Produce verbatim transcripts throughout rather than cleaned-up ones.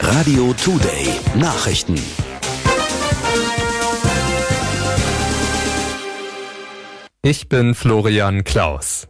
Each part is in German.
Radio Today Nachrichten. Ich bin Florian Klaus.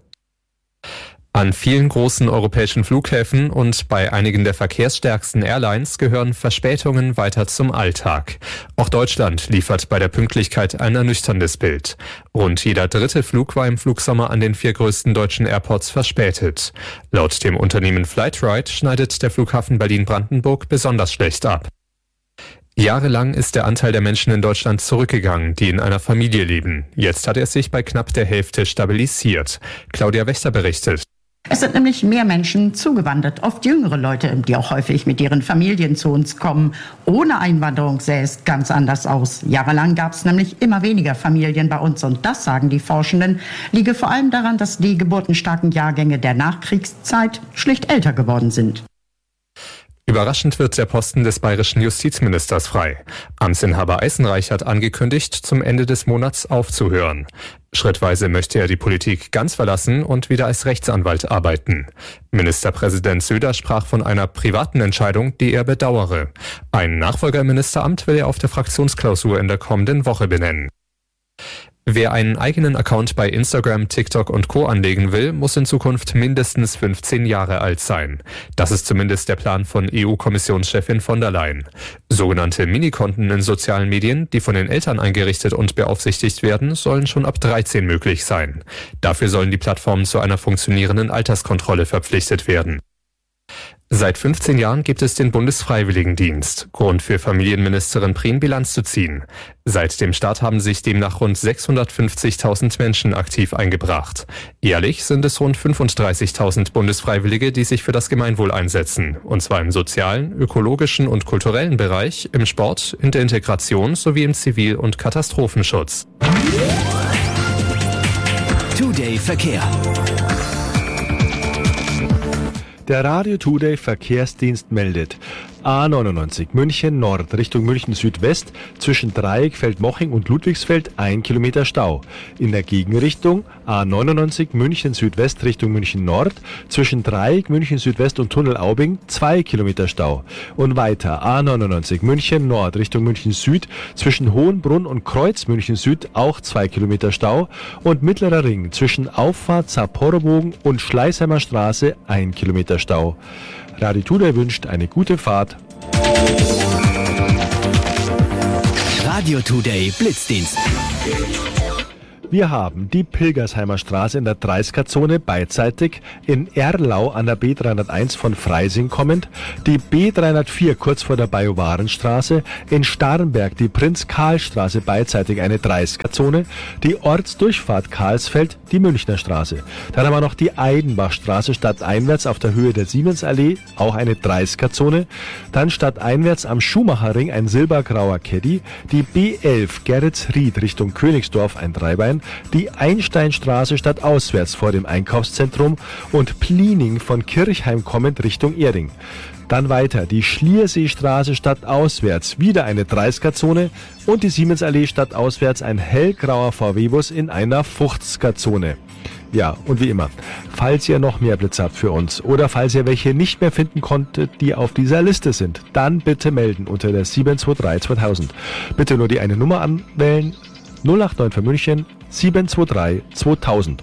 An vielen großen europäischen Flughäfen und bei einigen der verkehrsstärksten Airlines gehören Verspätungen weiter zum Alltag. Auch Deutschland liefert bei der Pünktlichkeit ein ernüchterndes Bild. Rund jeder dritte Flug war im Flugsommer an den vier größten deutschen Airports verspätet. Laut dem Unternehmen Flightride schneidet der Flughafen Berlin-Brandenburg besonders schlecht ab. Jahrelang ist der Anteil der Menschen in Deutschland zurückgegangen, die in einer Familie leben. Jetzt hat er sich bei knapp der Hälfte stabilisiert. Claudia Wächter berichtet. Es sind nämlich mehr Menschen zugewandert, oft jüngere Leute, die auch häufig mit ihren Familien zu uns kommen. Ohne Einwanderung sähe es ganz anders aus. Jahrelang gab es nämlich immer weniger Familien bei uns und das, sagen die Forschenden, liege vor allem daran, dass die geburtenstarken Jahrgänge der Nachkriegszeit schlicht älter geworden sind. Überraschend wird der Posten des bayerischen Justizministers frei. Amtsinhaber Eisenreich hat angekündigt, zum Ende des Monats aufzuhören. Schrittweise möchte er die Politik ganz verlassen und wieder als Rechtsanwalt arbeiten. Ministerpräsident Söder sprach von einer privaten Entscheidung, die er bedauere. Ein Nachfolger im Ministeramt will er auf der Fraktionsklausur in der kommenden Woche benennen. Wer einen eigenen Account bei Instagram, TikTok und Co. anlegen will, muss in Zukunft mindestens fünfzehn Jahre alt sein. Das ist zumindest der Plan von E U-Kommissionschefin von der Leyen. Sogenannte Minikonten in sozialen Medien, die von den Eltern eingerichtet und beaufsichtigt werden, sollen schon ab dreizehn möglich sein. Dafür sollen die Plattformen zu einer funktionierenden Alterskontrolle verpflichtet werden. Seit fünfzehn Jahren gibt es den Bundesfreiwilligendienst. Grund für Familienministerin Prien, Bilanz zu ziehen. Seit dem Start haben sich demnach rund sechshundertfünfzigtausend Menschen aktiv eingebracht. Jährlich sind es rund fünfunddreißigtausend Bundesfreiwillige, die sich für das Gemeinwohl einsetzen. Und zwar im sozialen, ökologischen und kulturellen Bereich, im Sport, in der Integration sowie im Zivil- und Katastrophenschutz. Today Verkehr. Der Radio Today Verkehrsdienst meldet A neunundneunzig München Nord Richtung München Südwest zwischen Dreieck, Feldmoching und Ludwigsfeld ein Kilometer Stau. In der Gegenrichtung A neunundneunzig München Südwest Richtung München Nord zwischen Dreieck, München Südwest und Tunnel Aubing zwei Kilometer Stau. Und weiter A neunundneunzig München Nord Richtung München Süd zwischen Hohenbrunn und Kreuz München Süd auch zwei Kilometer Stau. Und Mittlerer Ring zwischen Auffahrt Zaporrobogen und Schleißheimer Straße ein Kilometer Stau. Radio Today wünscht eine gute Fahrt. Radio Today Blitzdienst. Wir haben die Pilgersheimer Straße in der dreißiger-Zone beidseitig, in Erlau an der B dreihunderteins von Freising kommend, die B dreihundertvier kurz vor der Bajuwarenstraße, in Starnberg die Prinz-Karl-Straße beidseitig eine dreißiger-Zone, die Ortsdurchfahrt Karlsfeld, die Münchner Straße. Dann haben wir noch die Aidenbachstraße stadteinwärts auf der Höhe der Siemensallee, auch eine dreißiger-Zone. Dann stadteinwärts am Schumacherring ein silbergrauer Caddy, die B elf Geretsried Richtung Königsdorf ein Dreibein, die Einsteinstraße stadtauswärts vor dem Einkaufszentrum und Plining von Kirchheim kommend Richtung Erding. Dann weiter die Schlierseestraße stadtauswärts, wieder eine dreißiger-Zone und die Siemensallee stadtauswärts ein hellgrauer V W-Bus in einer fünfziger-Zone. Ja, und wie immer, falls ihr noch mehr Blitze habt für uns oder falls ihr welche nicht mehr finden konntet, die auf dieser Liste sind, dann bitte melden unter der sieben zwei drei zweitausend. Bitte nur die eine Nummer anwählen, null acht neun für München, sieben zwei drei zweitausend.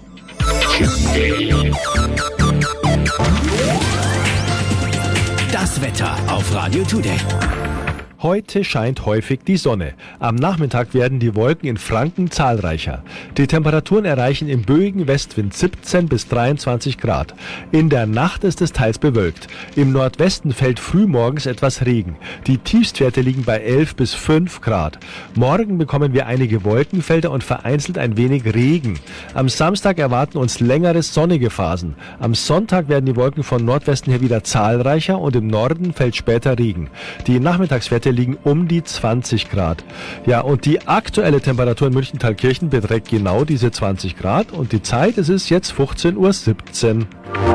Das Wetter auf Radio Today. Heute scheint häufig die Sonne. Am Nachmittag werden die Wolken in Franken zahlreicher. Die Temperaturen erreichen im böigen Westwind siebzehn bis dreiundzwanzig Grad. In der Nacht ist es teils bewölkt. Im Nordwesten fällt frühmorgens etwas Regen. Die Tiefstwerte liegen bei elf bis fünf Grad. Morgen bekommen wir einige Wolkenfelder und vereinzelt ein wenig Regen. Am Samstag erwarten uns längere sonnige Phasen. Am Sonntag werden die Wolken von Nordwesten her wieder zahlreicher und im Norden fällt später Regen. Die Nachmittagswerte liegen um die zwanzig Grad. Ja, und die aktuelle Temperatur in München-Thalkirchen beträgt genau diese zwanzig Grad und die Zeit, es ist jetzt fünfzehn Uhr siebzehn.